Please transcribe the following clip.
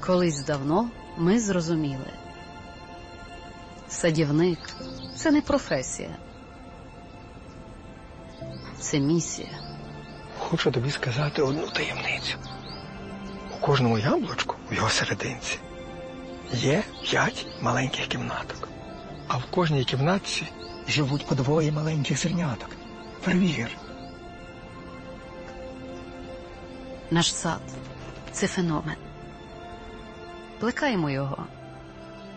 Колись давно ми зрозуміли. Садівник – це не професія. Це місія. Хочу тобі сказати одну таємницю. У кожному яблучку, в його серединці, є 5 маленьких кімнаток. А в кожній кімнатці живуть по 2 маленьких зерняток. Перевір. Наш сад – це феномен. Плекаємо його